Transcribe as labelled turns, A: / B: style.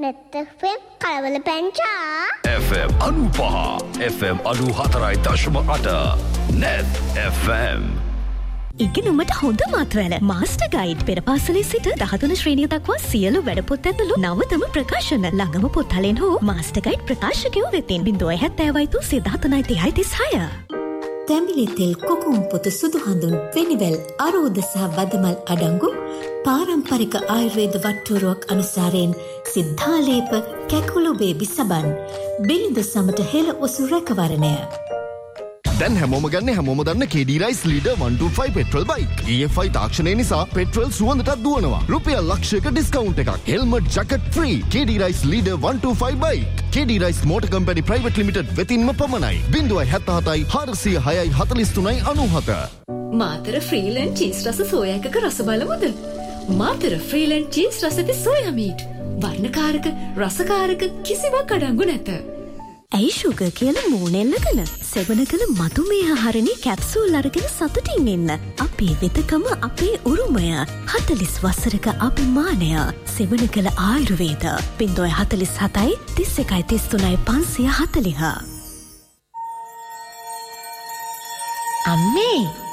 A: FM කලවල පැංචා
B: FM 95 FM 94.8 Net FM
C: ඉගෙනුමට හොඳ මාතවැල master guide පෙරපාසලේ සිට 13 ශ්‍රේණිය දක්වා සියලු වැඩපොත් ඇතුළු නවතම ප්‍රකාශන ළඟම පොත්හලෙන් හෝ මාස්ටර් ගයිඩ් ප්‍රකාශකයෝ වෙතින් 070
D: තැඹිලි තෙල් කොකුම් පොතු සුදු හඳුන් වෙනිවැල් අරෝද සහ වදමල් අඩංගු පාරම්පරික ආයුර්වේද වට්ටුරුවක් අනුසාරයෙන් සිද්ධාලේප කැකුළු බේබි සබන් බිලිඳ සමට හෙළ ඔසු රැකවරණය
E: දැන් හැමෝම දන්න KD Rice Leader 125 petrol bike. EFI තාක්ෂණය නිසා පෙට්‍රල් සුවඳටත් දුවනවා. රුපියල් ලක්ෂයක ඩිස්කවුන්ට් එකක්. Helmet jacket free. KD Rice Leader 125 bike. KD Rice Motor Company Private Limited වෙතින්ම පමණයි. 077 406 43 97.
F: මාතර ෆ්‍රීලන්ඩ් චීස් රස සෝයා එකක රස බලමුද? මාතර ෆ්‍රීලන්ඩ් චීස් රස ඇති සෝයා මීට්. වර්ණකාරක රසකාරක කිසිවක් අඩංගු නැත.
C: ඇයි ෂුගර් කියලා මූණෙල්ලගෙන සෙවණකල මధుමේහ හරණේ කැප්සූල් අරගෙන සතුටින් ඉන්න. අපේ වෙතකම අපේ උරුමය. 40 වසරක අභිමානය. සෙවණකල ආයුර්වේද 047 31 33 540.
D: අම්මේ